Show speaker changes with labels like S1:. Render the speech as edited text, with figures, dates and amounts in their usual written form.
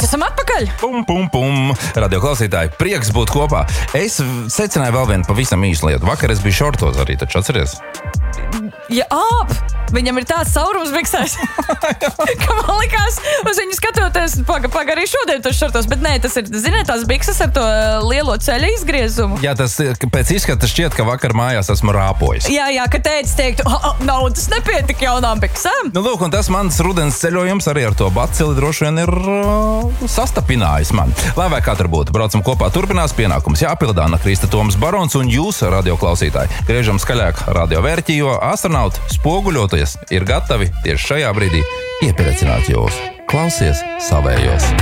S1: Mēs esam atpakaļ.
S2: Pum. Radio klausītāji, prieks būt kopā. Es secināju vēl vienu pavisam īsu lietu. Vakar es biju šortos arī, taču atceries?
S1: Ja viņam ir tāds saurums biksēs, ka man likās, uz viņu skatoties, paga arī šodien tas šortos, bet nē, tas ir, ziniet, tās bikses ar to lielo ceļa izgriezumu.
S2: Jā, tas pēc izskata šķiet, ka vakar mājās esmu rāpojis.
S1: Jā, ka tētis teiktu, naudas nepietika jaunām biksēm.
S2: Nu, lūk, un tas mans rudens ceļojums arī ar to bacili droši vien ir sastapinājis man. Lai vai kā tur būtu, braucam kopā, turpinās pienākums jāpildā Anna Krista, Toms Barons un jūs, radio klausītāji. Griežam skaļāk radio vērķi, jo astronauti spoguļoties ir gatavi tieši šajā brīdī iepiecināt jūs. Klausies savējos!